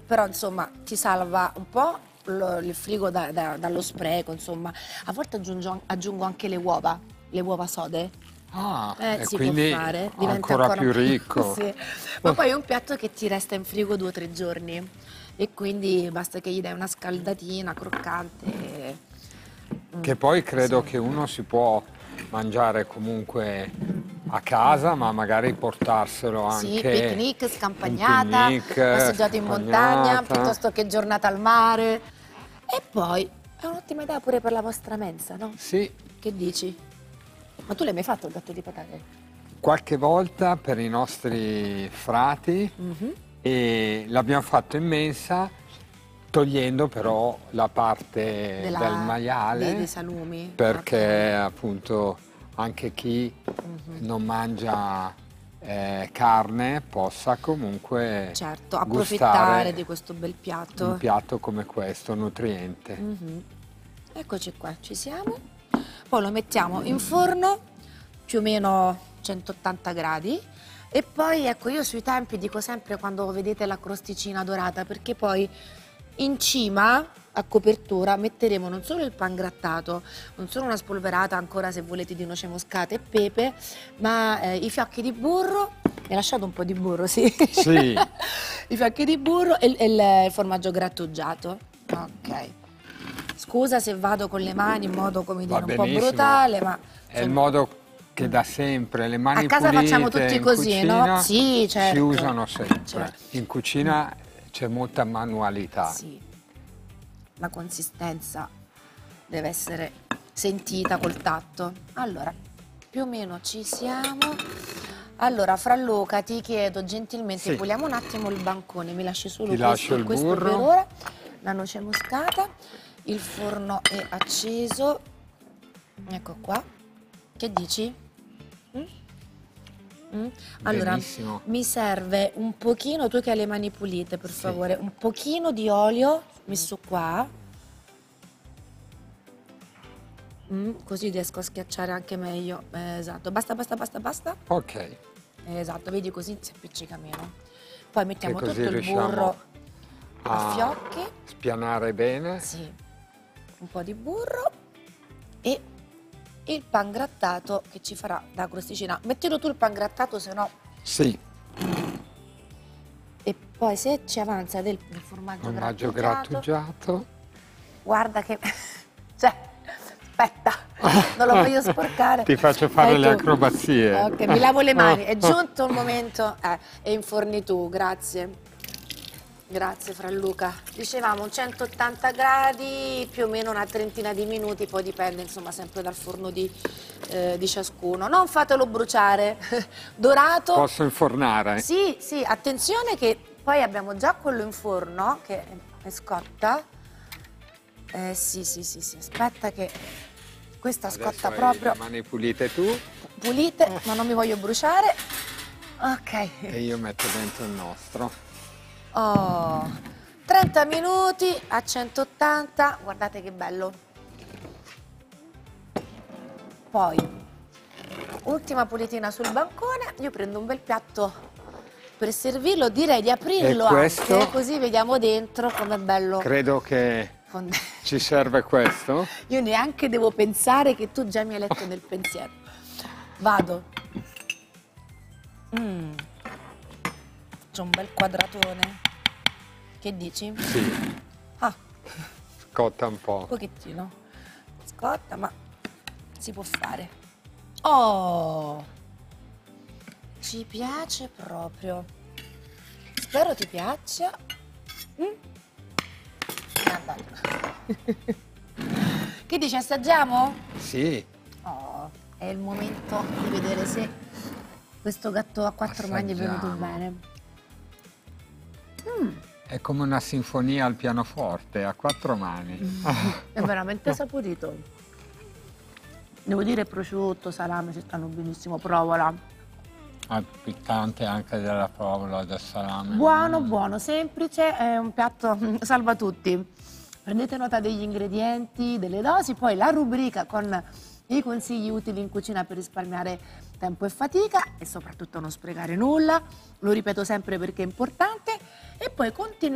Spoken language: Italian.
però insomma ti salva un po' il frigo dallo spreco, insomma. A volte aggiungo anche le uova sode. E Si quindi può fare, diventa ancora più ricco. Sì. Ma poi è un piatto che ti resta in frigo 2 o 3 giorni e quindi basta che gli dai una scaldatina croccante. Che poi credo che uno si può mangiare comunque a casa, ma magari portarselo Sì, anche picnic, scampagnata, passeggiata in montagna, piuttosto che giornata al mare. E poi è un'ottima idea pure per la vostra mensa, no? Sì, Che dici? Ma tu l'hai mai fatto il gatto di patate? qualche volta per i nostri frati e l'abbiamo fatto in mensa, togliendo però la parte del maiale, dei salumi. perché appunto anche chi non mangia carne possa comunque Certo, approfittare gustare di questo bel piatto. un piatto come questo, nutriente. Eccoci qua, ci siamo. Poi lo mettiamo in forno, più o meno 180 gradi. E poi, ecco, io sui tempi dico sempre quando vedete la crosticina dorata, perché poi in cima, a copertura, metteremo non solo il pangrattato, non solo una spolverata ancora se volete di noce moscata e pepe, ma i fiocchi di burro. Mi hai lasciato un po' di burro, sì? Sì. I fiocchi di burro e il formaggio grattugiato. Ok. Scusa se vado con le mani in modo, come dire, un po' brutale, ma è il modo che da sempre, le mani a casa pulite facciamo tutti in così, cucina no? Sì, certo. si usano sempre. Certo. In cucina c'è molta manualità. Sì, la consistenza deve essere sentita col tatto. Allora, più o meno ci siamo. Allora, Fra Luca, ti chiedo gentilmente, puliamo un attimo il bancone, mi lasci solo questo per ora, la noce moscata, il forno è acceso, ecco qua, che dici? Allora, Benissimo. mi serve un pochino, tu che hai le mani pulite, per favore, un pochino di olio messo qua, così riesco a schiacciare anche meglio. Esatto, basta. Ok. Esatto, vedi, così si appiccica meno. Poi mettiamo così tutto il burro a fiocchi. Spianare bene. Sì, un po' di burro e il pangrattato che ci farà da crosticina. Mettilo tu il pangrattato, se no. Sì. E poi se ci avanza del formaggio grattugiato, guarda che... cioè, aspetta, non lo voglio sporcare. Ti faccio fare le acrobazie. Ok, mi lavo le mani, è giunto il momento. E inforni tu, grazie. Grazie Fra Luca. Dicevamo 180 gradi, più o meno una trentina di minuti, poi dipende insomma sempre dal forno di ciascuno. Non fatelo bruciare, dorato. Posso infornare? Sì, attenzione che poi abbiamo già quello in forno che è scotta. Sì, aspetta che questa scotta proprio. Le mani pulite tu. Pulite, ma non mi voglio bruciare. Ok. E io metto dentro il nostro. 30 minuti a 180, guardate che bello. Poi, ultima pulitina sul bancone, io prendo un bel piatto per servirlo, direi di aprirlo anche, così vediamo dentro com'è bello. Credo che ci serve questo. Io neanche devo pensare che tu già mi hai letto nel pensiero. Vado. C'è un bel quadratone. Che dici? Sì. Scotta un po'. Un pochettino. Scotta, ma si può fare. Oh! Ci piace proprio. Spero ti piaccia. Che dici, assaggiamo? Sì. Oh, è il momento di vedere se questo gatto a 4 mani è venuto bene. È come una sinfonia al pianoforte, a 4 mani. È veramente saporito. Devo dire prosciutto, salame ci stanno benissimo, provola. Piccante anche della provola, del salame. Buono, semplice, è un piatto salva tutti. Prendete nota degli ingredienti, delle dosi, poi la rubrica con i consigli utili in cucina per risparmiare tempo e fatica e soprattutto non sprecare nulla. Lo ripeto sempre perché è importante. E poi continuiamo